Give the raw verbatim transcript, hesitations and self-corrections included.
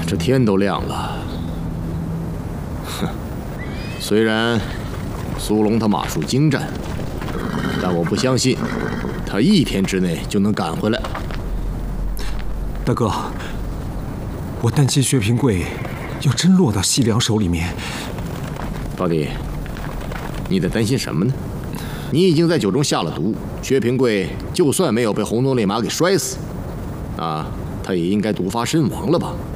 这天都亮了。哼，虽然苏龙他马术精湛，但我不相信他一天之内就能赶回来。 大哥，我担心薛平贵要真落到西凉手里面。 到底你在担心什么呢？你已经在酒中下了毒，薛平贵就算没有被红鬃烈马给摔死，啊，他也应该毒发身亡了吧？